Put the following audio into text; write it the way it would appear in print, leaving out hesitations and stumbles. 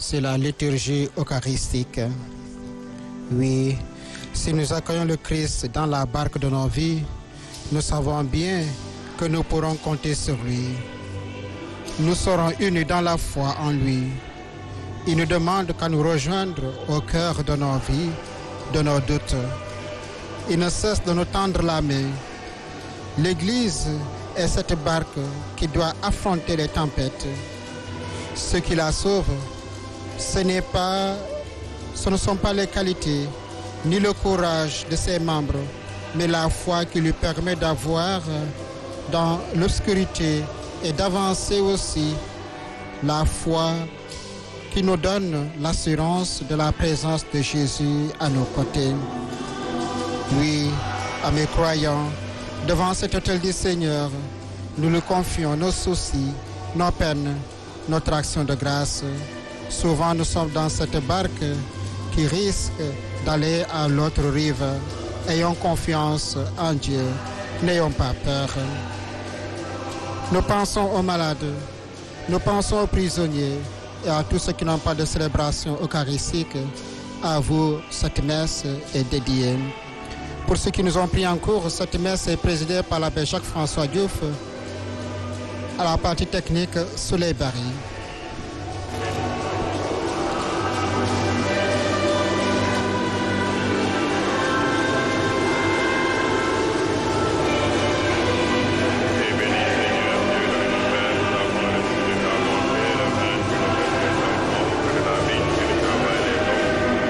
c'est la liturgie eucharistique. Oui, si nous accueillons le Christ dans la barque de nos vies, nous savons bien que nous pourrons compter sur lui. Nous serons unis dans la foi en lui. Il ne demande qu'à nous rejoindre au cœur de nos vies, de nos doutes. Il ne cesse de nous tendre la main. L'Église est cette barque qui doit affronter les tempêtes. Ce qui la sauve, ce ne sont pas les qualités ni le courage de ses membres, mais la foi qui lui permet d'avoir dans l'obscurité et d'avancer aussi, la foi qui nous donne l'assurance de la présence de Jésus à nos côtés. Oui, à mes croyants, devant cet autel du Seigneur, nous lui confions nos soucis, nos peines, notre action de grâce. Souvent, nous sommes dans cette barque qui risque d'aller à l'autre rive. Ayons confiance en Dieu. N'ayons pas peur. Nous pensons aux malades, nous pensons aux prisonniers et à tous ceux qui n'ont pas de célébration eucharistique. À vous, cette messe est dédiée. Pour ceux qui nous ont pris en cours, cette messe est présidée par l'abbé Jacques-François Diouf, à la partie technique Soleil Barry.